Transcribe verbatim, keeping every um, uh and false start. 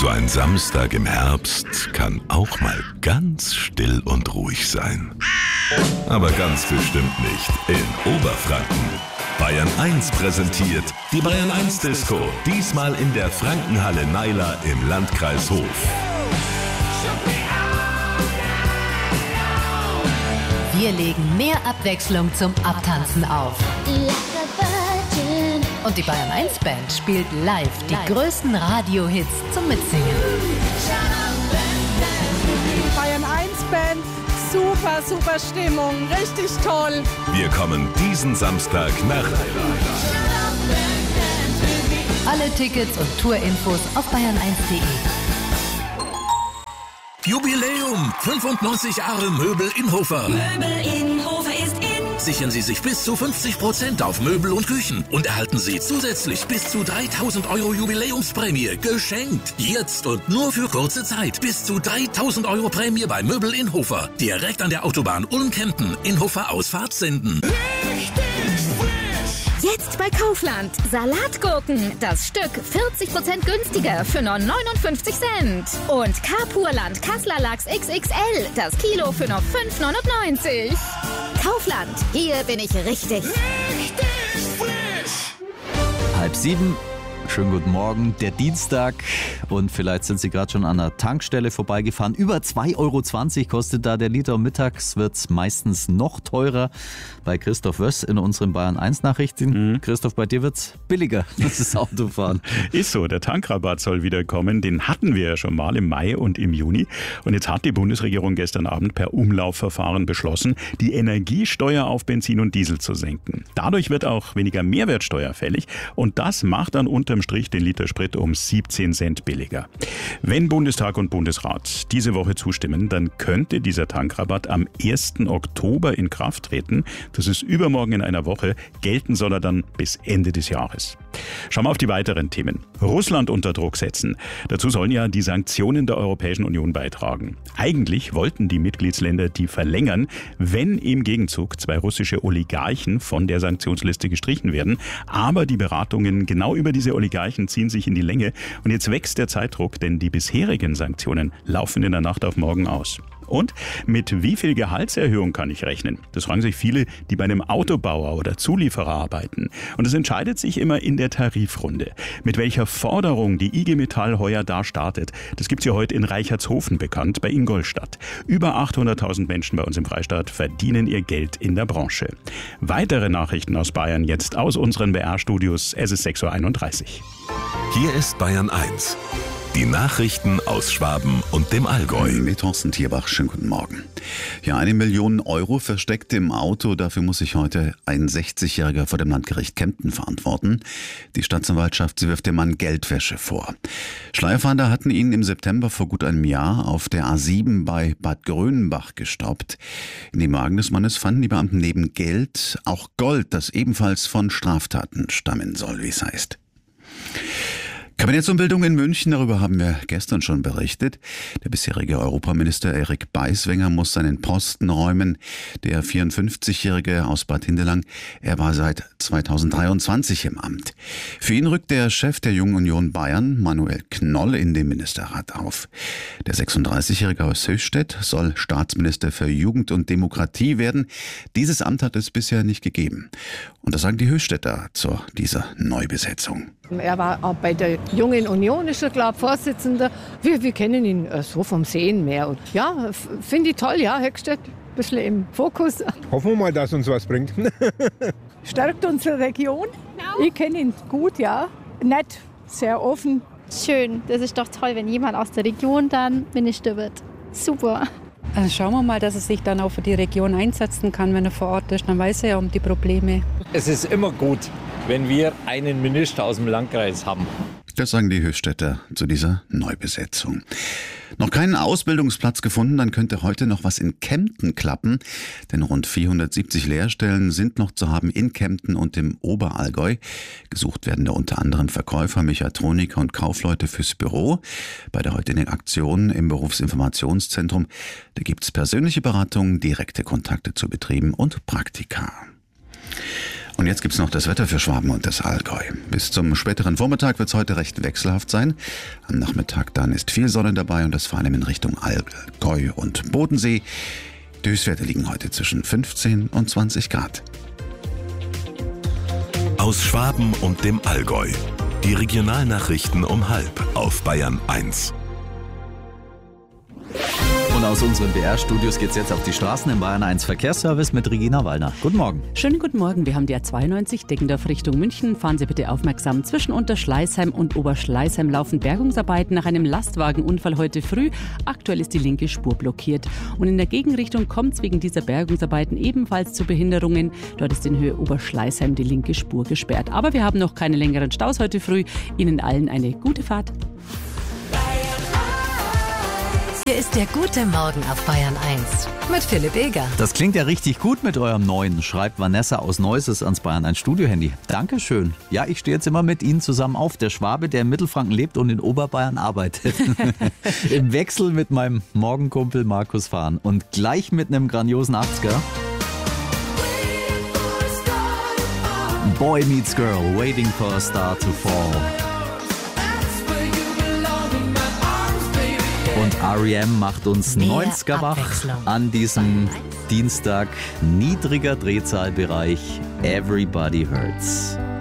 So ein Samstag im Herbst kann auch mal ganz still und ruhig sein. Aber ganz bestimmt nicht in Oberfranken. Bayern eins präsentiert die Bayern eins Disco. Diesmal in der Frankenhalle Naila im Landkreis Hof. Wir legen mehr Abwechslung zum Abtanzen auf. Und die Bayern eins Band spielt live die live. größten Radiohits zum Mitsingen. Bayern eins Band, super, super Stimmung, richtig toll. Wir kommen diesen Samstag nach Naila. Alle Tickets und Tourinfos auf bayern eins punkt de. Jubiläum! fünfundneunzig Jahre Möbel Inhofer. Möbel Inhofer ist in. Sichern Sie sich bis zu fünfzig Prozent auf Möbel und Küchen und erhalten Sie zusätzlich bis zu dreitausend Euro Jubiläumsprämie geschenkt. Jetzt und nur für kurze Zeit. Bis zu dreitausend Euro Prämie bei Möbel Inhofer. Direkt an der Autobahn Ulm-Kempten. Inhofer Ausfahrt senden. Jetzt bei Kaufland. Salatgurken. Das Stück vierzig Prozent günstiger für nur neunundfünfzig Cent. Und Carpurland Kassler Lachs X X L. Das Kilo für nur fünf neunundneunzig. Kaufland. Hier bin ich richtig. Richtig frisch. Halb sieben. Schönen guten Morgen, der Dienstag, und vielleicht sind Sie gerade schon an der Tankstelle vorbeigefahren. Über zwei Euro zwanzig kostet da der Liter. Mittags wird es meistens noch teurer. Bei Christoph Wöss in unseren Bayern eins Nachrichten. Mhm. Christoph, bei dir wird es billiger, das Autofahren. Ist so, der Tankrabatt soll wieder kommen. Den hatten wir ja schon mal im Mai und im Juni. Und jetzt hat die Bundesregierung gestern Abend per Umlaufverfahren beschlossen, die Energiesteuer auf Benzin und Diesel zu senken. Dadurch wird auch weniger Mehrwertsteuer fällig. Und das macht dann unterm Strich den Liter Sprit um siebzehn Cent billiger. Wenn Bundestag und Bundesrat diese Woche zustimmen, dann könnte dieser Tankrabatt am ersten Oktober in Kraft treten. Das ist übermorgen in einer Woche. Gelten soll er dann bis Ende des Jahres. Schauen wir auf die weiteren Themen. Russland unter Druck setzen. Dazu sollen ja die Sanktionen der Europäischen Union beitragen. Eigentlich wollten die Mitgliedsländer die verlängern, wenn im Gegenzug zwei russische Oligarchen von der Sanktionsliste gestrichen werden. Aber die Beratungen genau über diese Oligarchen ziehen sich in die Länge. Und jetzt wächst der Zeitdruck, denn die bisherigen Sanktionen laufen in der Nacht auf morgen aus. Und mit wie viel Gehaltserhöhung kann ich rechnen? Das fragen sich viele, die bei einem Autobauer oder Zulieferer arbeiten. Und es entscheidet sich immer in der Tarifrunde. Mit welcher Forderung die I G Metall heuer da startet, das gibt's ja heute in Reichertshofen bekannt, bei Ingolstadt. Über achthunderttausend Menschen bei uns im Freistaat verdienen ihr Geld in der Branche. Weitere Nachrichten aus Bayern jetzt aus unseren B R-Studios. Es ist sechs Uhr einunddreißig. Hier ist Bayern eins. Die Nachrichten aus Schwaben und dem Allgäu. Mit Thorsten Tierbach, schönen guten Morgen. Ja, eine Million Euro versteckt im Auto. Dafür muss sich heute ein sechzigjähriger vor dem Landgericht Kempten verantworten. Die Staatsanwaltschaft, sie wirft dem Mann Geldwäsche vor. Schleierfahnder hatten ihn im September vor gut einem Jahr auf der A sieben bei Bad Grönenbach gestoppt. In dem Wagen des Mannes fanden die Beamten neben Geld auch Gold, das ebenfalls von Straftaten stammen soll, wie es heißt. Kabinettsumbildung in München, darüber haben wir gestern schon berichtet. Der bisherige Europaminister Erik Beiswenger muss seinen Posten räumen. Der vierundfünfzigjährige aus Bad Hindelang, er war seit zweitausenddreiundzwanzig im Amt. Für ihn rückt der Chef der Jungen Union Bayern, Manuel Knoll, in den Ministerrat auf. Der sechsunddreißigjährige aus Höchstädt soll Staatsminister für Jugend und Demokratie werden. Dieses Amt hat es bisher nicht gegeben. Und das sagen die Höchstädter zu dieser Neubesetzung. Er war auch bei der Jungen Union, ist er, glaube ich, Vorsitzender. Wir, wir kennen ihn äh, so vom Sehen mehr. Und ja, finde ich toll, ja, Höchstädt, ein bisschen im Fokus. Hoffen wir mal, dass uns was bringt. Stärkt unsere Region. Ich kenne ihn gut, ja. Nett, sehr offen. Schön, das ist doch toll, wenn jemand aus der Region dann Minister wird. Super. Also schauen wir mal, dass er sich dann auch für die Region einsetzen kann, wenn er vor Ort ist. Dann weiß er ja um die Probleme. Es ist immer gut, wenn wir einen Minister aus dem Landkreis haben. Das sagen die Höchstädter zu dieser Neubesetzung. Noch keinen Ausbildungsplatz gefunden, dann könnte heute noch was in Kempten klappen. Denn rund vierhundertsiebzig Lehrstellen sind noch zu haben in Kempten und im Oberallgäu. Gesucht werden da unter anderem Verkäufer, Mechatroniker und Kaufleute fürs Büro. Bei der heutigen Aktion im Berufsinformationszentrum, da gibt es persönliche Beratungen, direkte Kontakte zu Betrieben und Praktika. Und jetzt gibt's noch das Wetter für Schwaben und das Allgäu. Bis zum späteren Vormittag wird's heute recht wechselhaft sein. Am Nachmittag dann ist viel Sonne dabei und das vor allem in Richtung Allgäu und Bodensee. Die Höchstwerte liegen heute zwischen fünfzehn und zwanzig Grad. Aus Schwaben und dem Allgäu. Die Regionalnachrichten um halb auf Bayern eins. Und aus unseren B R-Studios geht's jetzt auf die Straßen im Bayern eins Verkehrsservice mit Regina Wallner. Guten Morgen. Schönen guten Morgen. Wir haben die A zweiundneunzig Deggendorf Richtung München. Fahren Sie bitte aufmerksam. Zwischen Unterschleißheim und Oberschleißheim laufen Bergungsarbeiten nach einem Lastwagenunfall heute früh. Aktuell ist die linke Spur blockiert. Und in der Gegenrichtung kommt es wegen dieser Bergungsarbeiten ebenfalls zu Behinderungen. Dort ist in Höhe Oberschleißheim die linke Spur gesperrt. Aber wir haben noch keine längeren Staus heute früh. Ihnen allen eine gute Fahrt. Hier ist der gute Morgen auf Bayern eins mit Philipp Eger. Das klingt ja richtig gut mit eurem neuen, schreibt Vanessa aus Neuses ans Bayern eins Studio-Handy. Dankeschön. Ja, ich stehe jetzt immer mit Ihnen zusammen auf. Der Schwabe, der in Mittelfranken lebt und in Oberbayern arbeitet. Im Wechsel mit meinem Morgenkumpel Markus Fahn. Und gleich mit einem grandiosen achtziger. Boy Meets Girl, Waiting for a Star to Fall. Und R E M macht uns Mehr neunziger wach an diesem Dienstag. Niedriger Drehzahlbereich. Everybody Hurts.